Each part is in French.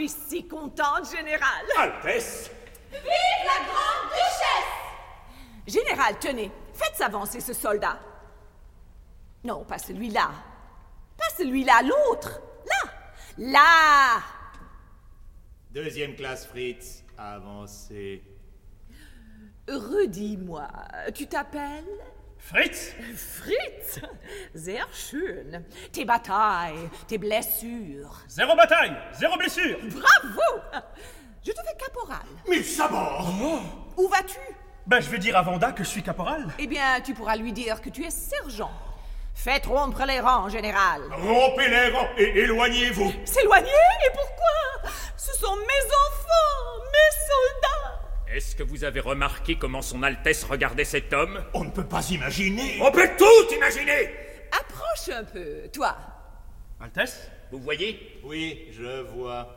suis si contente, Général. Altesse! Vive la grande duchesse! Général, tenez, faites avancer ce soldat. Non, pas celui-là. Pas celui-là, l'autre. Là. Là. Deuxième classe, Fritz. Avancez. Redis-moi, tu t'appelles? Fritz? Fritz? Sehr schön. Tes batailles, tes blessures. 0 bataille, 0 blessure. Bravo! Je te fais caporal. Mais sabord! Où vas-tu? Ben, je vais dire à Vanda que je suis caporal. Eh bien, tu pourras lui dire que tu es sergent. Faites rompre les rangs, Général. Rompez les rangs et éloignez-vous. S'éloigner? Et pourquoi? Ce sont mes enfants, mes soldats. Est-ce que vous avez remarqué comment son Altesse regardait cet homme? On ne peut pas imaginer. On peut tout imaginer! Approche un peu, toi. Altesse? Vous voyez? Oui, je vois.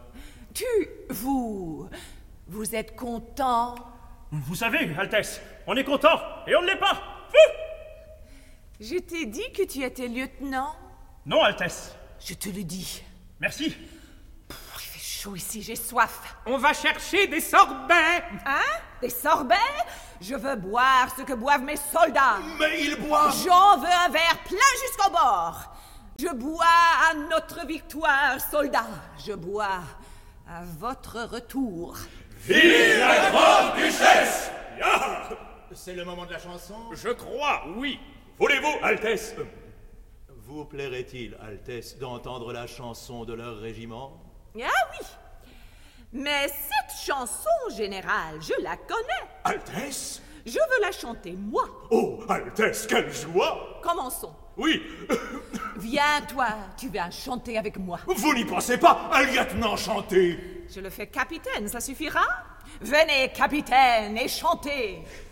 Vous êtes content? Vous savez, Altesse, on est content et on ne l'est pas. Je t'ai dit que tu étais lieutenant? Non, Altesse. Je te le dis. Merci. Il fait chaud ici, j'ai soif. On va chercher des sorbets! Hein? Des sorbets? Je veux boire ce que boivent mes soldats. Mais il boit. J'en veux un verre plein jusqu'au bord. Je bois à notre victoire, soldats. Je bois à votre retour. Vive la grande duchesse! C'est le moment de la chanson. Je crois, oui. Voulez-vous, Altesse? Vous plairait-il, Altesse, d'entendre la chanson de leur régiment? Ah oui. Mais cette chanson, Général, je la connais. Altesse? Je veux la chanter, moi. Oh, Altesse, quelle joie! Commençons. Oui, Viens, toi, tu viens chanter avec moi. vous n'y pensez pas, un lieutenant chanter! Je le fais capitaine, ça suffira? Venez, capitaine, et chantez.